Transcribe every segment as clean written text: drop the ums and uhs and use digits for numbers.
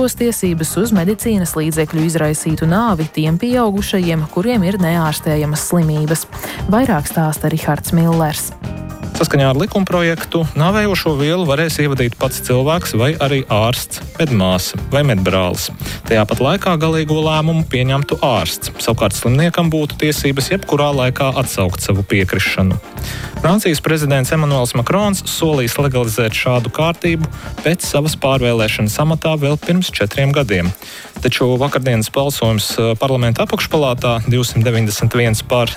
dos tiesības uz medicīnas līdzekļu izraisītu nāvi tiem pieaugušajiem, kuriem ir neārstējamas slimības. Vairāk stāsta Rihards Millers. Saskaņā ar likumprojektu nāvējošo vielu varēs ievadīt pats cilvēks vai arī ārsts, medmāsa vai medbrālis. Tajā pat laikā galīgo lēmumu pieņemtu ārsts. Savukārt slimniekam būtu tiesības jebkurā laikā atsaukt savu piekrišanu. Francijas prezidents Emmanuels Macrons solīs legalizēt šādu kārtību pēc savas pārvēlēšanas amatā vēl pirms 4 gadiem. Taču vakardienas balsojums parlamenta apakšpalātā 291 par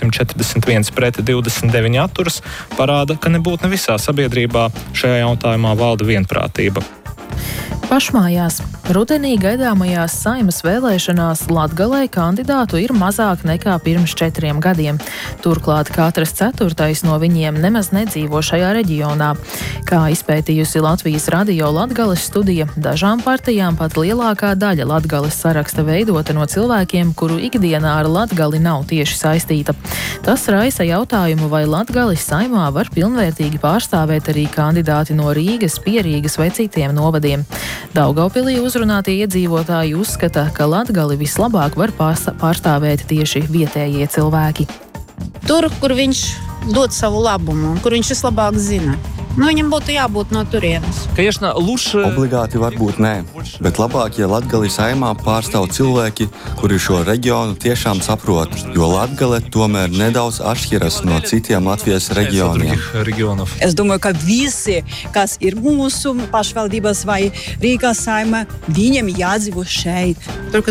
241 pret 29 atturas parāda, ka nebūtu ne visā sabiedrībā šajā jautājumā valda vienprātība. Pašmājās. Rudenī gaidāmajās Saeimas vēlēšanās Latgalei kandidātu ir mazāk nekā pirms 4 gadiem. Turklāt katrs 4. no viņiem nemaz nedzīvo šajā reģionā. Kā izpētījusi Latvijas radio Latgales studija, dažām partijām pat lielākā daļa Latgales saraksta veidota no cilvēkiem, kuru ikdienā ar Latgali nav tieši saistīta. Tas raisa jautājumu, vai Latgales Saeimā var pilnvērtīgi pārstāvēt arī kandidāti no Rīgas, Pierīgas vai citiem novadiem. Daugavpilī uzrunātie iedzīvotāji uzskata, ka Latgali vislabāk var pārstāvēt tieši vietējie cilvēki. Tur, kur viņš dod savu labumu, kur viņš vislabāk zina. Viņam būtu jābūt no turienes. Obligāti varbūt nē, bet labāk, ja Latgali Saeimā pārstāv cilvēki, kuri šo reģionu tiešām saprot, jo Latgale tomēr nedaudz atšķiras no citiem Latvijas reģioniem. Es domāju, ka visi, kas ir mūsu pašvaldības vai Rīgas Saeimā, viņiem jādzīvo šeit.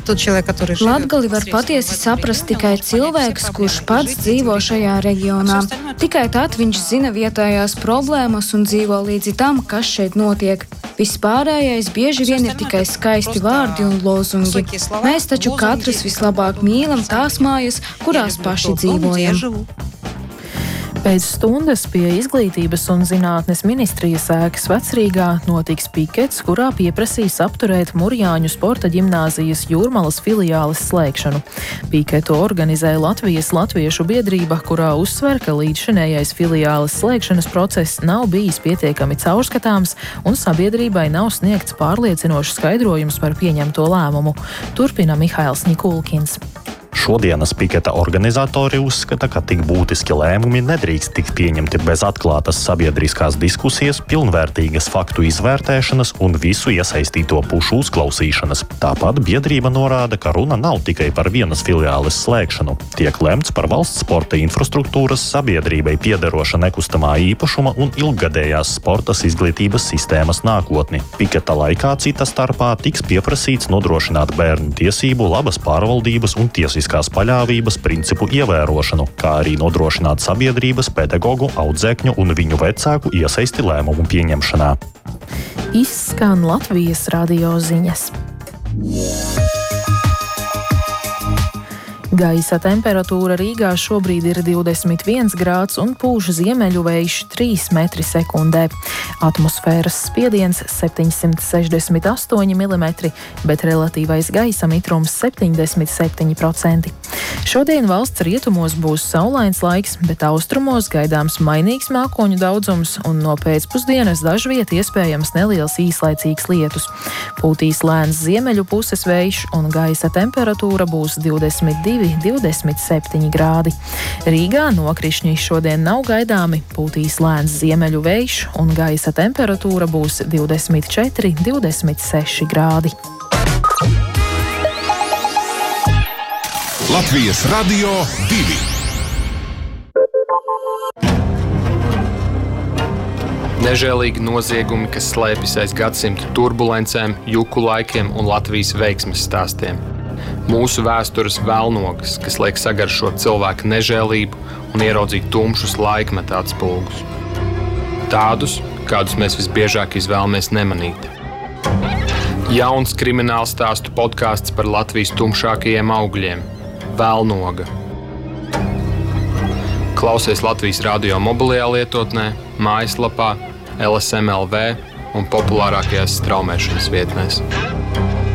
Latgali var patiesi saprast tikai cilvēks, kurš pats dzīvo šajā reģionā. Tikai tad viņš zina vietējās problēmas un dzīvo līdzi tam, kas šeit notiek. Vispārējais bieži vien ir tikai skaisti vārdi un lozungi. Mēs taču katrs vislabāk mīlam tās mājas, kurās paši dzīvojam. Pēc stundas pie Izglītības un zinātnes ministrijas ēkas Vecrīgā notiks pikets, kurā pieprasīs apturēt Murjāņu sporta ģimnāzijas Jūrmalas filiāles slēgšanu. Piketu organizē Latvijas Latviešu biedrība, kurā uzsver, ka līdzšinējais filiāles slēgšanas process nav bijis pietiekami caurskatāms un sabiedrībai nav sniegts pārliecinošs skaidrojums par pieņemto lēmumu. Turpina Mihails Nikulkins. Šodienas piketa organizatori uzskata, ka tik būtiski lēmumi nedrīkst tikt pieņemti bez atklātas sabiedriskās diskusijas, pilnvērtīgas faktu izvērtēšanas un visu iesaistīto pušu uzklausīšanas. Tāpat biedrība norāda, ka runa nav tikai par vienas filiāles slēgšanu. Tiek lemts par valsts sporta infrastruktūras, sabiedrībai piederoša nekustamā īpašuma un ilggadējās sportas izglītības sistēmas nākotni. Piketa laikā cita starpā tiks pieprasīts nodrošināt bērnu tiesību, labas pārvaldības un tiesiskās paļāvības principu ievērošanu, kā arī nodrošināt sabiedrības, pedagogu, audzēkņu un viņu vecāku iesaisti lēmumu pieņemšanā. Izskan Latvijas radio ziņas. Gaisa temperatūra Rīgā šobrīd ir 21 grāds un pūš ziemeļu vējš 3 metri sekundē. Atmosfēras spiediens 768 mm, bet relatīvais gaisa mitrums 77%. Šodien valsts rietumos būs saulains laiks, bet austrumos gaidāms mainīgs mākoņu daudzums un no pēcpusdienas dažviet iespējams neliels īslaicīgs lietus. Pūtīs lēns ziemeļu puses vējš un gaisa temperatūra būs 22–27 grādi. Rīgā nokrišņi šodien nav gaidāmi, pūtīs lēns ziemeļu vējš un gaisa temperatūra būs 24–26 grādi. Latvijas Radio 2. Nežēlīgi noziegumi, kas slēpjas aiz gadsimtu turbulencēm, juku laikiem un Latvijas veiksmes stāstiem. Mūsu vēstures velnogas, kas liek sagaršot cilvēku nežēlību un ieraudzīt tumšus laikmeta atspulgus. Tādus, kādus mēs visbiežāk izvēlamies nemanīt. Jauns krimināla stāstu podkāsts par Latvijas tumšākajiem augļiem – Velnoga. Klausies Latvijas radio mobilajā lietotnē, mājaslapā, LSM.LV un populārākajās straumēšanas vietnēs.